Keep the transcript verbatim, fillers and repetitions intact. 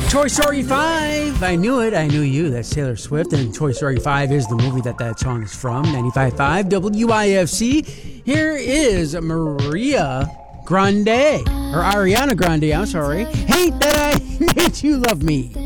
Toy Story five. I knew it. I knew you. That's Taylor Swift. And Toy Story five is the movie that that song is from. ninety-five point five W I F C. Here is Maria Grande. Or Ariana Grande, I'm sorry. Hate That I Made You Love Me.